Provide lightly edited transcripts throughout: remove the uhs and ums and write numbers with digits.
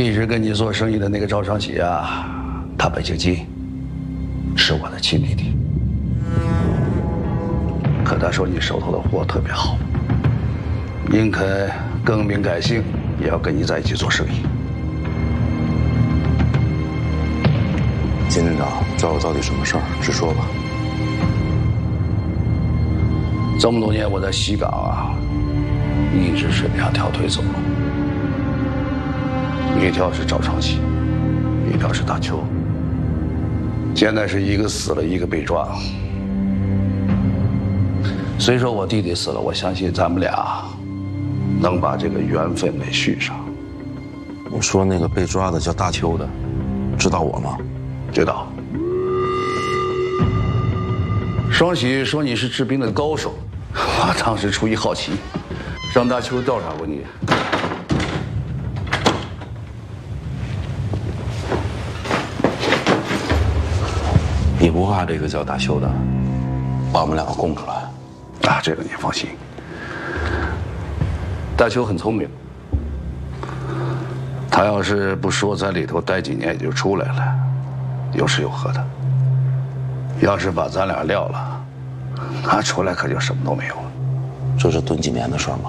一直跟你做生意的那个赵长喜啊，他北京籍，是我的亲弟弟。可他说你手头的货特别好，宁肯更名改姓，也要跟你在一起做生意。 金队长，找我到底什么事儿？直说吧。 这么多年我在西港啊，一直是两条腿走路，一条是赵长喜，一条是大邱。现在是一个死了，一个被抓。虽说我弟弟死了，我相信咱们俩能把这个缘分给续上。 你说那个被抓的叫大邱的，知道我吗？ 知道。双喜说你是治病的高手，我当时出于好奇，让大邱调查过你。 你不怕这个叫大邱的把我们两个供出来？ 啊，这个你放心。大邱很聪明，他要是不说在里头待几年也就出来了，有吃有喝的。要是把咱俩撂了，他出来可就什么都没有了。 这是蹲几年的事儿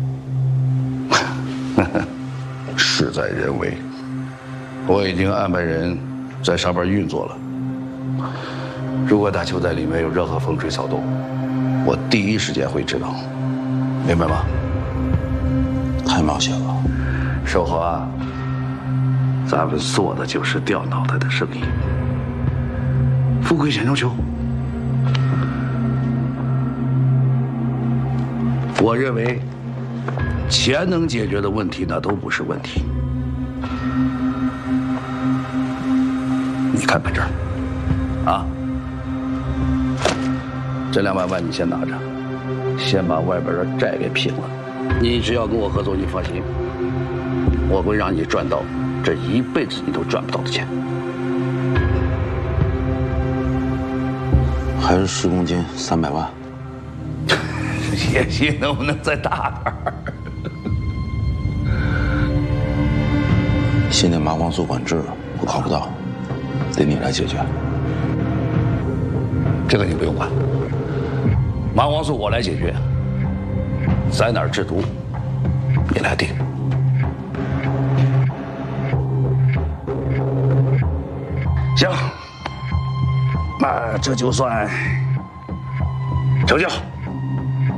吗？ 事在人为，我已经安排人在上边运作了。如果大邱在里面有任何风吹草动，我第一时间会知道，明白吗？ 太冒险了。 守候啊，咱们做的就是掉脑袋的生意，富贵险中求。我认为，钱能解决的问题，那都不是问题。你看看这儿，啊，这200万你先拿着，先把外边的债给平了。你只要跟我合作，你放心，我会让你赚到这一辈子你都赚不到的钱。 还是10公斤300万。 野心能不能再大点儿？ 现在麻黄素管制我搞不到，得你来解决。 这个你不用管，麻黄素我来解决，在哪儿制毒，你来定。行，那这就算成交。